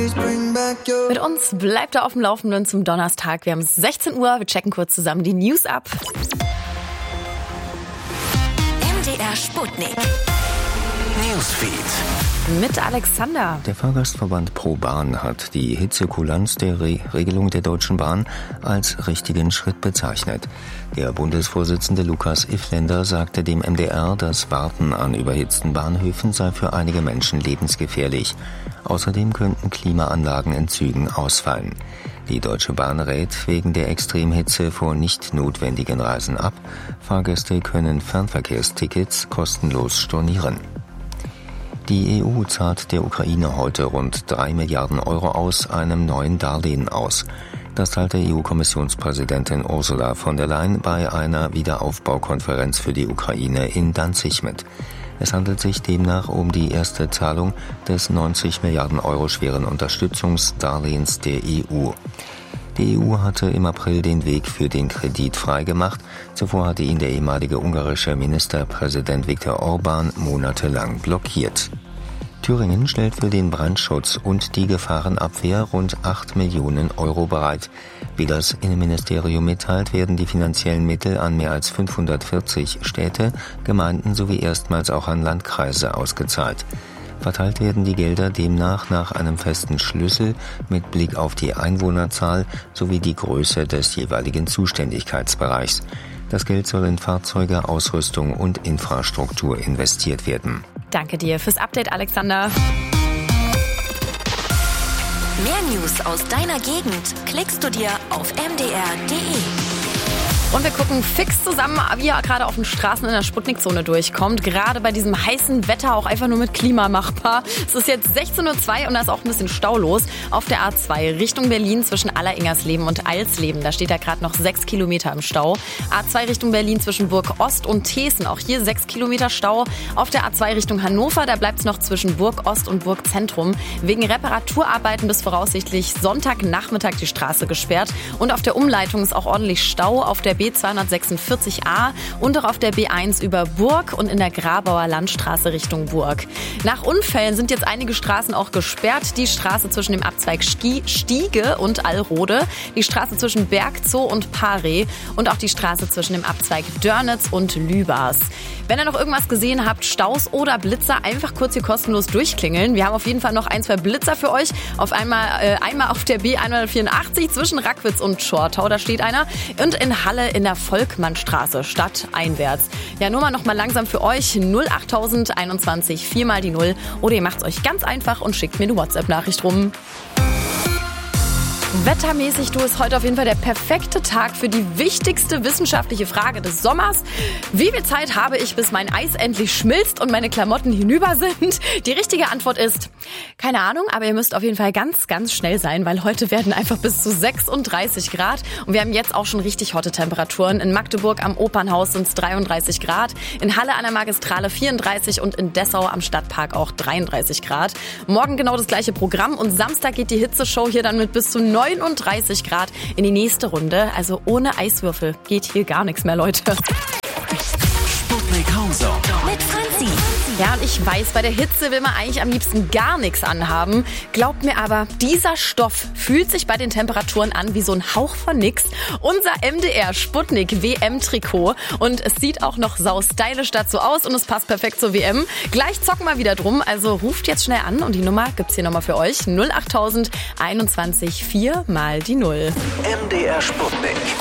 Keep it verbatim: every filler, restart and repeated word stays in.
Mit uns bleibt er auf dem Laufenden zum Donnerstag. Wir haben sechzehn Uhr, wir checken kurz zusammen die News ab. M D R Sputnik. Newsfeed. Mit Alexander. Der Fahrgastverband ProBahn hat die Hitzekulanz der Re- Regelung der Deutschen Bahn als richtigen Schritt bezeichnet. Der Bundesvorsitzende Lukas Ifländer sagte dem M D R, das Warten an überhitzten Bahnhöfen sei für einige Menschen lebensgefährlich. Außerdem könnten Klimaanlagen in Zügen ausfallen. Die Deutsche Bahn rät wegen der Extremhitze vor nicht notwendigen Reisen ab. Fahrgäste können Fernverkehrstickets kostenlos stornieren. Die E U zahlt der Ukraine heute rund drei Milliarden Euro aus einem neuen Darlehen aus. Das teilte E U-Kommissionspräsidentin Ursula von der Leyen bei einer Wiederaufbaukonferenz für die Ukraine in Danzig mit. Es handelt sich demnach um die erste Zahlung des neunzig Milliarden Euro schweren Unterstützungsdarlehens der E U. Die E U hatte im April den Weg für den Kredit freigemacht. Zuvor hatte ihn der ehemalige ungarische Ministerpräsident Viktor Orbán monatelang blockiert. Thüringen stellt für den Brandschutz und die Gefahrenabwehr rund acht Millionen Euro bereit. Wie das Innenministerium mitteilt, werden die finanziellen Mittel an mehr als fünfhundertvierzig Städte, Gemeinden sowie erstmals auch an Landkreise ausgezahlt. Verteilt werden die Gelder demnach nach einem festen Schlüssel mit Blick auf die Einwohnerzahl sowie die Größe des jeweiligen Zuständigkeitsbereichs. Das Geld soll in Fahrzeuge, Ausrüstung und Infrastruktur investiert werden. Danke dir fürs Update, Alexander. Mehr News aus deiner Gegend klickst du dir auf m d r punkt d e. Und wir gucken fix zusammen, wie ihr gerade auf den Straßen in der Sputnikzone durchkommt. Gerade bei diesem heißen Wetter auch einfach nur mit Klima machbar. Es ist jetzt sechzehn Uhr zwei und da ist auch ein bisschen Stau los. Auf der A zwei Richtung Berlin zwischen Alleringersleben und Eilsleben. Da steht ja gerade noch sechs Kilometer im Stau. A zwei Richtung Berlin zwischen Burg Ost und Thesen. Auch hier sechs Kilometer Stau. Auf der A zwei Richtung Hannover, da bleibt es noch zwischen Burg Ost und Burg Zentrum. Wegen Reparaturarbeiten bis voraussichtlich Sonntagnachmittag die Straße gesperrt. Und auf der Umleitung ist auch ordentlich Stau auf der B zweihundertsechsundvierzig a und auch auf der B eins über Burg und in der Grabauer Landstraße Richtung Burg. Nach Unfällen sind jetzt einige Straßen auch gesperrt. Die Straße zwischen dem Abzweig Stiege und Allrode, die Straße zwischen Bergzoo und Paree und auch die Straße zwischen dem Abzweig Dörnitz und Lübars. Wenn ihr noch irgendwas gesehen habt, Staus oder Blitzer, einfach kurz hier kostenlos durchklingeln. Wir haben auf jeden Fall noch ein, zwei Blitzer für euch. Auf einmal, äh, einmal auf der B hundertvierundachtzig zwischen Rackwitz und Schortau, da steht einer. Und in Halle in der Volkmannstraße, stadteinwärts. Ja, nur mal noch mal langsam für euch. null achttausend einundzwanzig, vier mal die null. Oder ihr macht es euch ganz einfach und schickt mir eine WhatsApp-Nachricht rum. Wettermäßig, du, ist heute auf jeden Fall der perfekte Tag für die wichtigste wissenschaftliche Frage des Sommers. Wie viel Zeit habe ich, bis mein Eis endlich schmilzt und meine Klamotten hinüber sind? Die richtige Antwort ist, keine Ahnung, aber ihr müsst auf jeden Fall ganz, ganz schnell sein, weil heute werden einfach bis zu sechsunddreißig Grad. Und wir haben jetzt auch schon richtig hotte Temperaturen. In Magdeburg am Opernhaus sind es dreiunddreißig Grad, in Halle an der Magistrale vierunddreißig und in Dessau am Stadtpark auch dreiunddreißig Grad. Morgen genau das gleiche Programm und Samstag geht die Hitzeshow hier dann mit bis zu neununddreißig Grad in die nächste Runde. Also ohne Eiswürfel geht hier gar nichts mehr, Leute. Sputnik Countdown mit Franzi. Ja, und ich weiß, bei der Hitze will man eigentlich am liebsten gar nichts anhaben. Glaubt mir aber, dieser Stoff fühlt sich bei den Temperaturen an wie so ein Hauch von nix. Unser M D R Sputnik W M-Trikot. Und es sieht auch noch sau stylisch dazu aus und es passt perfekt zur W M. Gleich zocken wir wieder drum, also ruft jetzt schnell an und die Nummer gibt's hier nochmal für euch. null achttausend einundzwanzig, vier mal die null. M D R Sputnik.